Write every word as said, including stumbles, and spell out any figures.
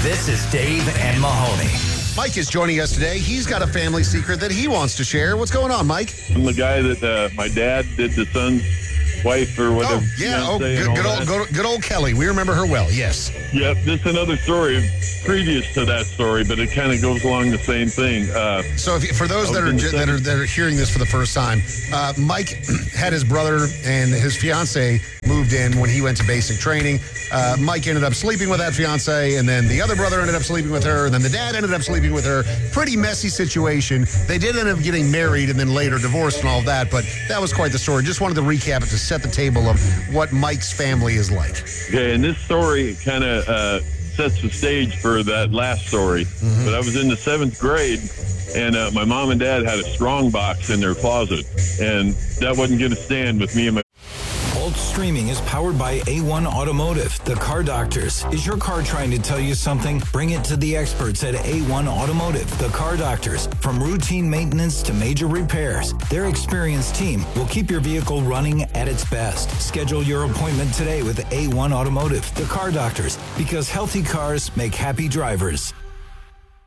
This is Dave and Mahoney. Mike is joining us today. He's got a family secret that he wants to share. What's going on, Mike? I'm the guy that uh, my dad did the son's wife or whatever. Oh, yeah. Oh, good, good, old, good, good old Kelly. We remember her well, yes. Yep. This is another story previous to that story, but it kind of goes along the same thing. Uh, so if, for those that are, that are that are hearing this for the first time, uh, Mike had his brother and his fiance moved in when he went to basic training. Uh, Mike ended up sleeping with that fiance, and then the other brother ended up sleeping with her, and then the dad ended up sleeping with her. Pretty messy situation. They did end up getting married and then later divorced and all of that, but that was quite the story. Just wanted to recap it to set the table of what Mike's family is like. Okay, and this story kind of uh, sets the stage for that last story. Mm-hmm. But I was in the seventh grade, and uh, my mom and dad had a strong box in their closet, and that wasn't going to stand with me and my Alt Streaming is powered by A one Automotive, the car doctors. Is your car trying to tell you something? Bring it to the experts at A one Automotive, the car doctors. From routine maintenance to major repairs, their experienced team will keep your vehicle running at its best. Schedule your appointment today with A one Automotive, the car doctors, because healthy cars make happy drivers.